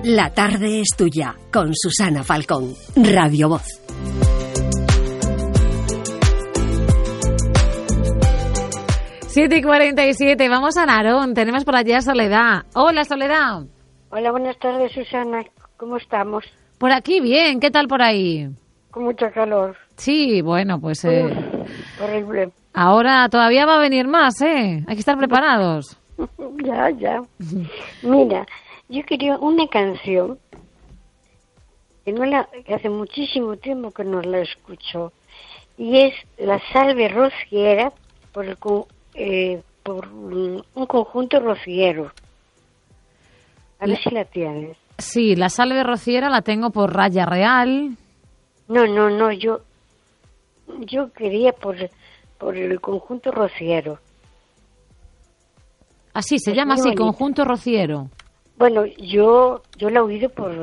La tarde es tuya, con Susana Falcón, Radio Voz. Siete y 47, vamos a Narón, tenemos por allá a Soledad. Hola, Soledad. Hola, buenas tardes, Susana, ¿cómo estamos? Por aquí bien, ¿qué tal por ahí? Con mucho calor. Sí, bueno, pues... horrible. Ahora todavía va a venir más, ¿eh? Hay que estar preparados. Ya. Mira, yo quería una canción que hace muchísimo tiempo que no la escucho, y es La Salve Rociera por un conjunto rociero. A ver si la tienes. Sí, La Salve Rociera la tengo por Raya Real. No, yo quería por el conjunto rociero. Así, se llama así, bonito. Conjunto Rociero. Bueno, yo la he oído por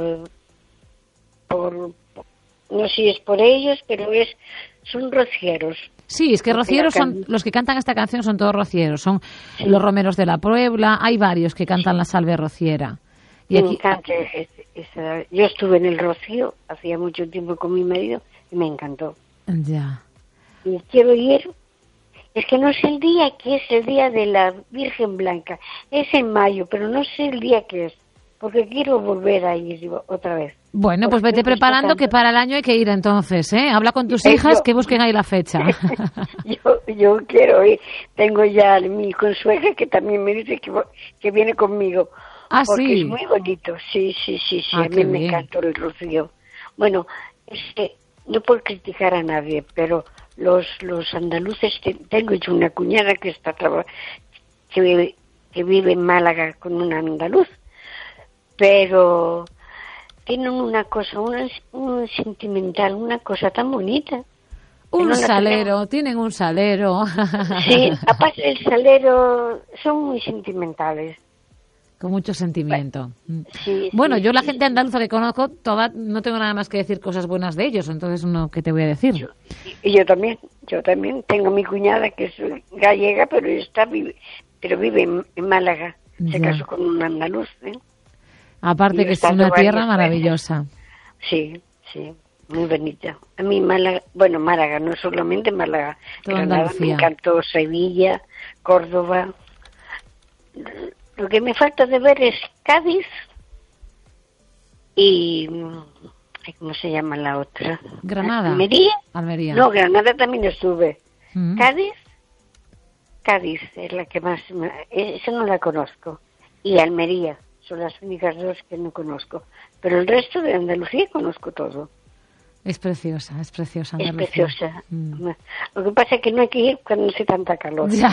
no sé si es por ellos, pero son rocieros. Sí, es que rocieros son los que cantan esta canción, son todos rocieros, son los Romeros de la Puebla, hay varios que cantan La Salve Rociera. Y aquí... Me encanta yo estuve en el Rocío hacía mucho tiempo con mi marido y me encantó. Ya. Y quiero ir, es que no sé el día que es el día de la Virgen Blanca, es en mayo, pero no sé el día que es, porque quiero volver a ir otra vez. Bueno, pues vete preparando que para el año hay que ir entonces, ¿eh? Habla con tus hijas que busquen ahí la fecha. yo quiero ir, tengo ya mi consuegra que también me dice que viene conmigo. Ah, porque sí. Es muy bonito, sí, Ah, a mí me encantó el Rocío. Bueno, es que no por criticar a nadie, pero los andaluces, tengo yo una cuñada que que vive en Málaga con un andaluz, pero tienen una cosa, un sentimental, una cosa tan bonita. Un salero, tienen un salero. Sí, aparte del salero, son muy sentimentales. Con mucho sentimiento. Sí, bueno, sí, yo la gente andaluza que conozco, no tengo nada más que decir cosas buenas de ellos, entonces ¿qué te voy a decir? Yo también tengo mi cuñada que es gallega, pero vive en Málaga. Se casó con un andaluz, ¿eh? Aparte que es una tierra maravillosa. Sí, muy bonita. A mí Málaga, no solamente Málaga, Granada, me encantó, Sevilla, Córdoba. Lo que me falta de ver es Cádiz y... ¿cómo se llama la otra? ¿Granada? ¿Almería? No, Granada también estuve. Cádiz es la que más... Esa no la conozco. Y Almería son las únicas dos que no conozco. Pero el resto de Andalucía conozco todo. Es preciosa Andalucía. Es preciosa. Lo que pasa es que no hay que ir cuando hace tanta calor. Ya.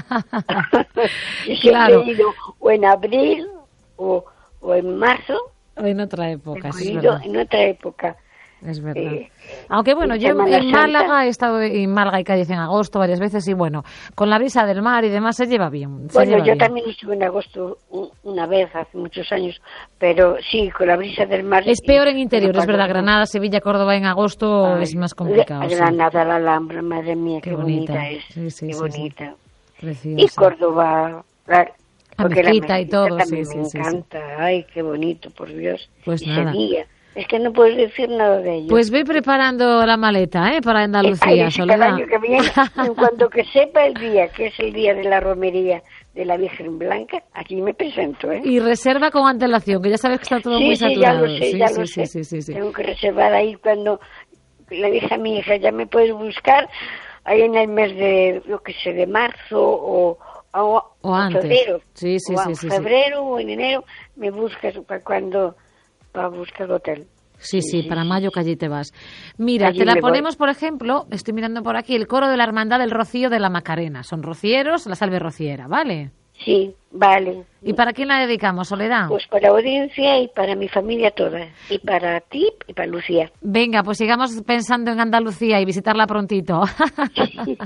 Yo claro. He ido o en abril o en marzo. O en otra época, he ido en otra época. Es verdad. Aunque bueno, yo en Málaga he estado en Málaga y Cádiz en agosto varias veces y bueno, con la brisa del mar y demás se lleva bien. También estuve en agosto una vez hace muchos años, pero sí, con la brisa del mar. Es peor en interior, es verdad. Granada, Sevilla, Córdoba en agosto es más complicado. Granada, la Alhambra, madre mía, qué bonita es. Sí, qué bonita. Preciosa. Y Córdoba, porque la mezquita y todo, me encanta. Ay, qué bonito, por Dios. Pues y nada. Sevilla. Es que no puedes decir nada de ello. Pues ve preparando la maleta, para Andalucía, Soledad. El año que viene, en cuanto que sepa el día, que es el día de la romería de la Virgen Blanca, aquí me presento, Y reserva con antelación, que ya sabes que está todo muy saturado. Ya lo sé. Tengo que reservar ahí cuando le dije a mi hija, ya me puedes buscar ahí en el mes de marzo o antes. Febrero. Febrero o en enero me buscas para buscar el hotel. Sí, para mayo que allí te vas. Mira, te la ponemos, por ejemplo, estoy mirando por aquí, el coro de la Hermandad del Rocío de la Macarena. Son rocieros, la Salve Rociera, ¿vale? Sí, vale. ¿Y para quién la dedicamos, Soledad? Pues para la audiencia y para mi familia toda. Y para ti y para Lucía. Venga, pues sigamos pensando en Andalucía y visitarla prontito.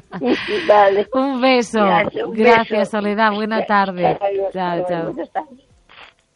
Vale. Un beso. Gracias, Soledad. Buena tarde. Chao. Buenas tardes.